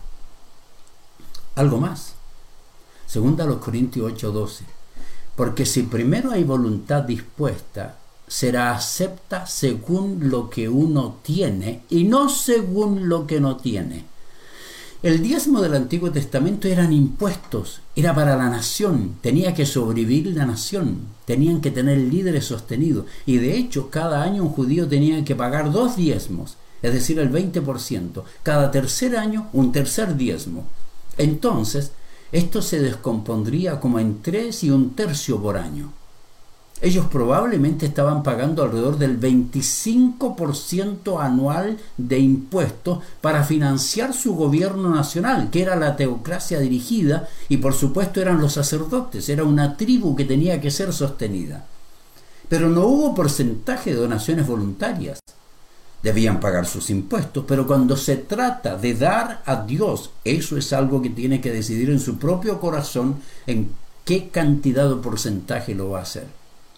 Algo más. Segunda los Corintios ocho, doce. Porque si primero hay voluntad dispuesta, será acepta según lo que uno tiene y no según lo que no tiene. El diezmo del Antiguo Testamento eran impuestos, era para la nación, tenía que sobrevivir la nación, tenían que tener líderes sostenidos, y de hecho cada año un judío tenía que pagar dos diezmos, es decir, el veinte por ciento, cada tercer año un tercer diezmo. Entonces, esto se descompondría como en tres y un tercio por año. Ellos probablemente estaban pagando alrededor del veinticinco por ciento anual de impuestos para financiar su gobierno nacional, que era la teocracia dirigida, y por supuesto eran los sacerdotes, era una tribu que tenía que ser sostenida. Pero no hubo porcentaje de donaciones voluntarias. Debían pagar sus impuestos, pero cuando se trata de dar a Dios, eso es algo que tiene que decidir en su propio corazón en qué cantidad o porcentaje lo va a hacer.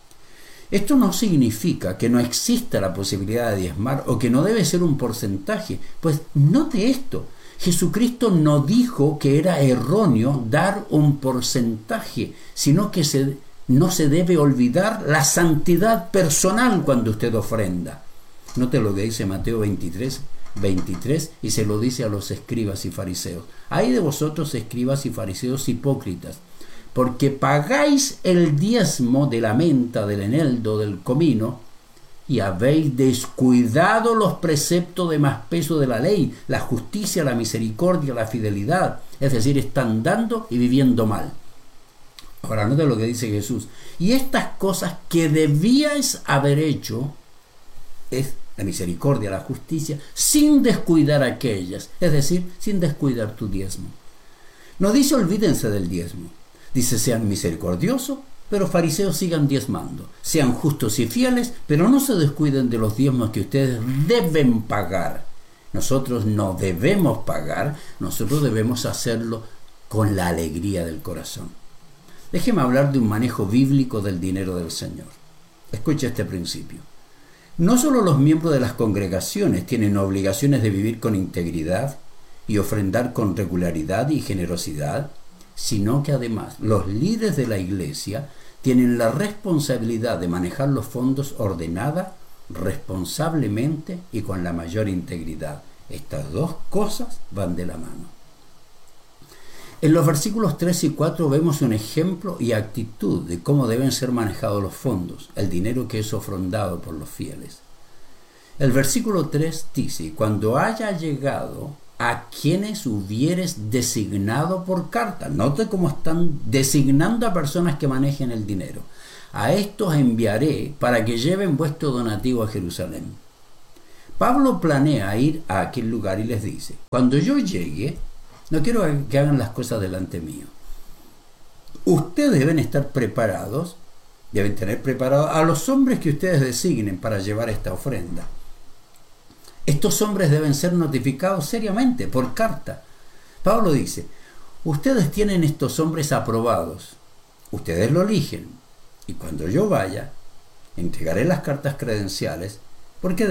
Esto no significa que no exista la posibilidad de diezmar o que no debe ser un porcentaje, pues note esto, Jesucristo no dijo que era erróneo dar un porcentaje, sino que se, no se debe olvidar la santidad personal cuando usted ofrenda. Note lo que dice Mateo veintitrés, veintitrés, y se lo dice a los escribas y fariseos. Ay de vosotros, escribas y fariseos hipócritas, porque pagáis el diezmo de la menta, del eneldo, del comino, y habéis descuidado los preceptos de más peso de la ley, la justicia, la misericordia, la fidelidad. Es decir, están dando y viviendo mal. Ahora, note lo que dice Jesús. Y estas cosas que debíais haber hecho, es la misericordia, la justicia, sin descuidar aquellas. Es decir, sin descuidar tu diezmo. No dice olvídense del diezmo. Dice, sean misericordiosos, pero fariseos sigan diezmando. Sean justos y fieles, pero no se descuiden de los diezmos que ustedes deben pagar. Nosotros no debemos pagar, nosotros debemos hacerlo con la alegría del corazón. Déjeme hablar de un manejo bíblico del dinero del Señor. Escuche este principio. No solo los miembros de las congregaciones tienen obligaciones de vivir con integridad y ofrendar con regularidad y generosidad, sino que además los líderes de la iglesia tienen la responsabilidad de manejar los fondos ordenada, responsablemente y con la mayor integridad. Estas dos cosas van de la mano. En los versículos tres y cuatro vemos un ejemplo y actitud de cómo deben ser manejados los fondos, el dinero que es ofrendado por los fieles. El versículo tres dice: cuando haya llegado a quienes hubieres designado por carta. Note cómo están designando a personas que manejen el dinero. A estos enviaré para que lleven vuestro donativo a Jerusalén. Pablo planea ir a aquel lugar y les dice: cuando yo llegue, no quiero que hagan las cosas delante mío. Ustedes deben estar preparados, deben tener preparados a los hombres que ustedes designen para llevar esta ofrenda. Estos hombres deben ser notificados seriamente, por carta. Pablo dice: ustedes tienen estos hombres aprobados, ustedes lo eligen, y cuando yo vaya, entregaré las cartas credenciales, porque